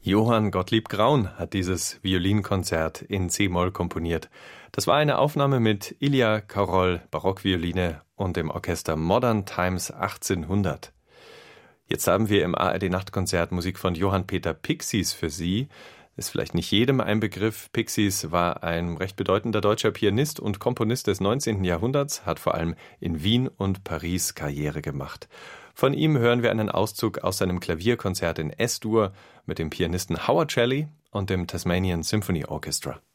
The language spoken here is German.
Johann Gottlieb Graun hat dieses Violinkonzert in c-Moll komponiert. Das war eine Aufnahme mit Ilja Karol, Barockvioline und dem Orchester Modern Times 1800. Jetzt haben wir im ARD-Nachtkonzert Musik von Johann Peter Pixies für Sie. Ist vielleicht nicht jedem ein Begriff. Pixies war ein recht bedeutender deutscher Pianist und Komponist des 19. Jahrhunderts, hat vor allem in Wien und Paris Karriere gemacht. Von ihm hören wir einen Auszug aus seinem Klavierkonzert in S-Dur mit dem Pianisten Howard Shelley und dem Tasmanian Symphony Orchestra.